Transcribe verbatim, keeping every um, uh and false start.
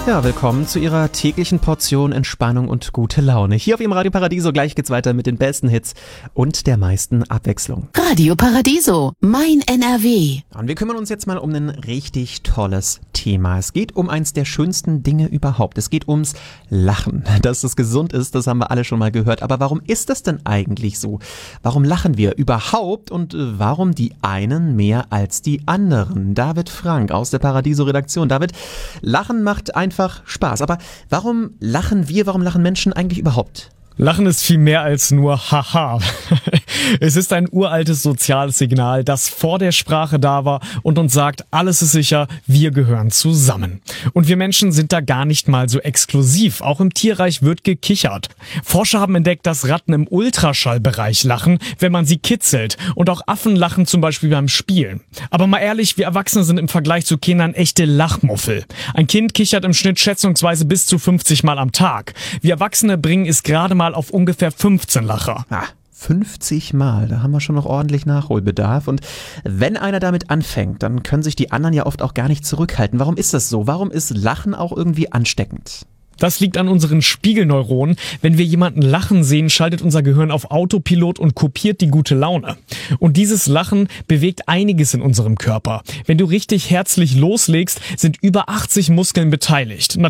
Ja, willkommen zu Ihrer täglichen Portion Entspannung und gute Laune. Hier auf Ihrem Radio Paradiso, gleich geht's weiter mit den besten Hits und der meisten Abwechslung. Radio Paradiso, mein N R W. Und wir kümmern uns jetzt mal um ein richtig tolles Thema. Es geht um eins der schönsten Dinge überhaupt. Es geht ums Lachen. Dass es gesund ist, das haben wir alle schon mal gehört. Aber warum ist das denn eigentlich so? Warum lachen wir überhaupt und warum die einen mehr als die anderen? David Frank aus der Paradiso-Redaktion. David, Lachen macht einfach Spaß. Aber warum lachen wir, warum lachen Menschen eigentlich überhaupt? Lachen ist viel mehr als nur Haha. Es ist ein uraltes soziales Signal, das vor der Sprache da war und uns sagt, alles ist sicher, wir gehören zusammen. Und wir Menschen sind da gar nicht mal so exklusiv. Auch im Tierreich wird gekichert. Forscher haben entdeckt, dass Ratten im Ultraschallbereich lachen, wenn man sie kitzelt. Und auch Affen lachen zum Beispiel beim Spielen. Aber mal ehrlich, wir Erwachsene sind im Vergleich zu Kindern echte Lachmuffel. Ein Kind kichert im Schnitt schätzungsweise bis zu fünfzig Mal am Tag. Wir Erwachsene bringen es gerade mal auf ungefähr fünfzehn Lacher. Ah, fünfzig Mal, da haben wir schon noch ordentlich Nachholbedarf. Und wenn einer damit anfängt, dann können sich die anderen ja oft auch gar nicht zurückhalten. Warum ist das so? Warum ist Lachen auch irgendwie ansteckend? Das liegt an unseren Spiegelneuronen. Wenn wir jemanden lachen sehen, schaltet unser Gehirn auf Autopilot und kopiert die gute Laune. Und dieses Lachen bewegt einiges in unserem Körper. Wenn du richtig herzlich loslegst, sind über achtzig Muskeln beteiligt.